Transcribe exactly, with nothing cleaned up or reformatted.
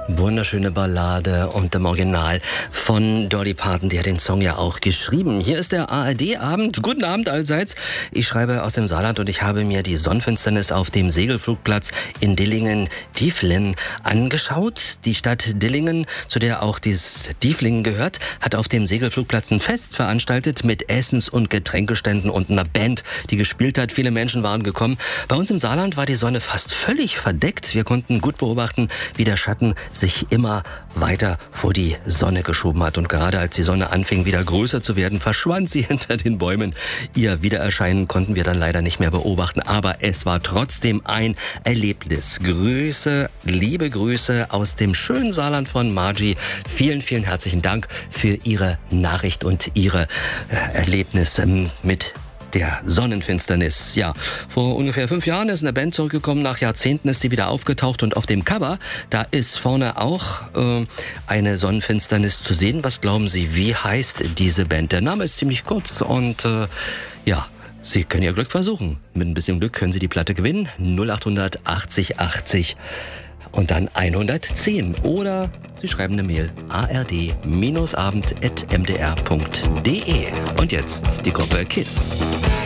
Wunderschöne Ballade und im Original von Dolly Parton, der den Song ja auch geschrieben. Hier ist der A R D-Abend. Guten Abend allseits. Ich schreibe aus dem Saarland und ich habe mir die Sonnenfinsternis auf dem Segelflugplatz in Dillingen-Dieflin angeschaut. Die Stadt Dillingen, zu der auch dieses Dieflingen gehört, hat auf dem Segelflugplatz ein Fest veranstaltet mit Essens- und Getränkeständen und einer Band, die gespielt hat. Viele Menschen waren gekommen. Bei uns im Saarland war die Sonne fast völlig verdeckt. Wir konnten gut beobachten, wie der Schatten sich immer weiter vor die Sonne geschoben hat. Und gerade als die Sonne anfing, wieder größer zu werden, verschwand sie hinter den Bäumen. Ihr Wiedererscheinen konnten wir dann leider nicht mehr beobachten. Aber es war trotzdem ein Erlebnis. Grüße, liebe Grüße aus dem schönen Saarland von Margie. Vielen, vielen herzlichen Dank für Ihre Nachricht und Ihre äh, Erlebnis ähm, mit der Sonnenfinsternis. Ja, vor ungefähr fünf Jahren ist eine Band zurückgekommen. Nach Jahrzehnten ist sie wieder aufgetaucht und auf dem Cover, da ist vorne auch äh, eine Sonnenfinsternis zu sehen. Was glauben Sie, wie heißt diese Band? Der Name ist ziemlich kurz und äh, ja, Sie können Ihr Glück versuchen. Mit ein bisschen Glück können Sie die Platte gewinnen. null acht achtzig achtzig und dann hundertzehn. Oder Sie schreiben eine Mail a r d abend at m d r punkt d e. Und jetzt die Gruppe KISS.